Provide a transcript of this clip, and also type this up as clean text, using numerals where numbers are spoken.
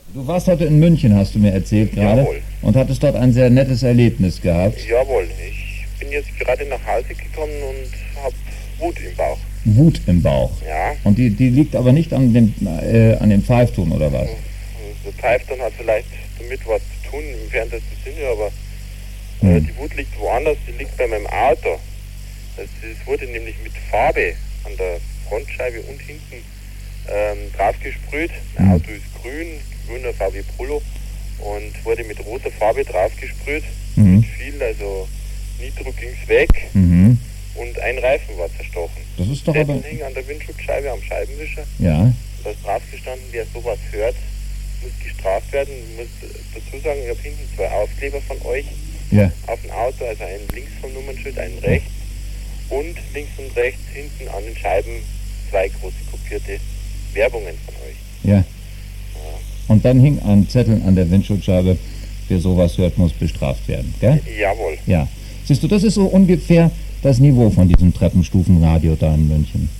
Du warst heute in München, hast du mir erzählt gerade. Jawohl. Und hattest dort ein sehr nettes Erlebnis gehabt. Jawohl, ich bin jetzt gerade nach Hause gekommen und habe Wut im Bauch. Wut im Bauch. Ja. Und die liegt aber nicht an dem Pfeifton, oder was? Der Pfeifton hat vielleicht damit was zu tun, im entferntesten Sinne, aber die Wut liegt woanders, die liegt bei meinem Auto. Es wurde nämlich mit Farbe an der Frontscheibe und hinten draufgesprüht. Mein Auto ist grüner VW Polo und wurde mit roter Farbe draufgesprüht. Mit viel, also Nitro ging's weg und ein Reifen war zerstochen. Das ist doch aber... Zettel hing an der Windschutzscheibe am Scheibenwischer. Ja. Da ist draufgestanden, wer sowas hört, muss gestraft werden. Ich muss dazu sagen, ich habe hinten 2 Aufkleber von euch auf dem Auto, also einen links vom Nummernschild, einen rechts und links und rechts hinten an den Scheiben 2 große kopierte Werbungen von euch. Ja. Und dann hing ein Zettel an der Windschutzscheibe, wer sowas hört, muss bestraft werden, gell? Jawohl. Ja. Siehst du, das ist so ungefähr das Niveau von diesem Treppenstufenradio da in München.